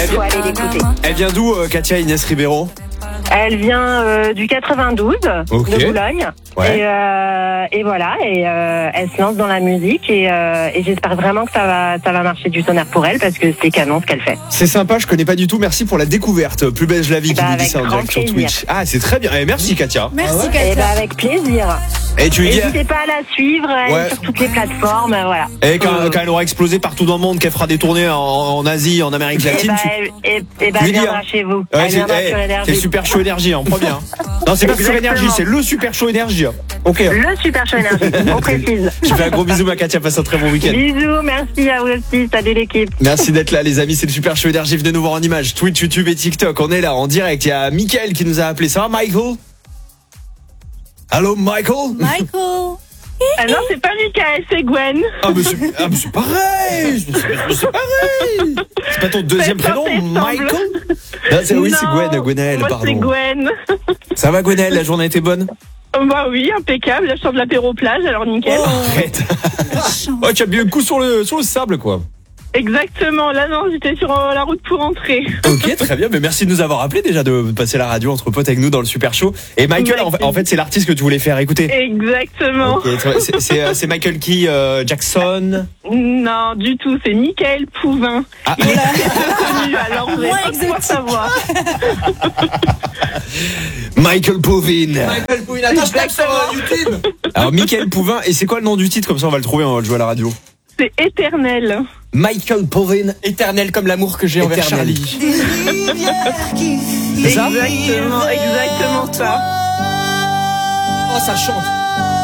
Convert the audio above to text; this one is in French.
Faut aller l'écouter. Elle vient d'où, Katia Inès Ribeiro? Elle vient du 92, Ok. de Boulogne. Ouais. Et voilà, elle se lance dans la musique et j'espère vraiment que ça va marcher du tonnerre pour elle parce que c'est canon ce qu'elle fait. C'est sympa, je connais pas du tout. Merci pour la découverte. Plus belle je la vis qui nous dit avec ça en grand direct sur plaisir. Twitch. Ah, c'est très bien. Merci Katia. Merci Et Katia. avec plaisir. Et tu lui dis. N'hésitez pas à la suivre Ouais. sur toutes les plateformes, voilà. Et quand elle aura explosé partout dans le monde, qu'elle fera des tournées en Asie, en Amérique latine, elle lui dis, viendra hein. chez vous. Ouais, Elle viendra sur c'est Énergie. le super show énergie, en premier. Hein. Non, c'est pas sur énergie, c'est le super show énergie. Hein. Ok. Le super show Énergie, on précise. Je fais un gros bisou, ma Katia, passe un très bon week-end. Bisous, merci à vous aussi, salut l'équipe. Merci d'être là, les amis. C'est le super show énergie. Venez nous voir en images. Twitch, YouTube et TikTok. On est là en direct. Il y a Mickaël qui nous a appelé. Ça va, Michael? Allô, Michael? Michael. Ah non, c'est pas Mickaël, c'est Gwen. Ah, mais c'est pareil. C'est pareil. C'est pas ton deuxième Faites prénom, porter semble. Michael? Non, oui, c'est Non, Gwenaël, moi, pardon. c'est Gwen. Ça va, Gwenaël? La journée était bonne? Bah oui, impeccable. Là, je sors de l'apéro plage, alors nickel. Arrête. Oh, tu as bien un coup sur le sable, quoi. Exactement. Là, non, j'étais sur la route pour rentrer. Ok, très bien. Mais merci de nous avoir appelé déjà, de passer la radio entre potes avec nous dans le super show. Et Michael, en fait, c'est l'artiste que tu voulais faire écouter. Exactement. Ok, c'est Michael qui Jackson. Non, du tout. C'est Mickaël Pouvin. Ah. Il est très connu, alors vous Moins allez pas pouvoir exotique. savoir. Michael Pouvin. Michael Pouvin, hashtag sur YouTube. Alors Michael Pouvin, et c'est quoi le nom du titre? Comme ça on va le trouver, on va le jouer à la radio. C'est éternel. Michael Pouvin. Éternel comme l'amour que j'ai envers Éternel. Charlie. C'est ça? Exactement ça. Oh, ça chante.